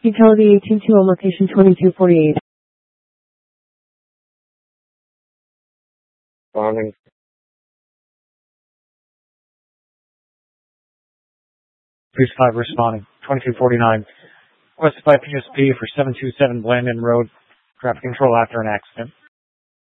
Utility 822 on location 2248. Responding. Police 5 responding. 2249. Requested by PSP for 727 Blandon Road. Traffic control after an accident.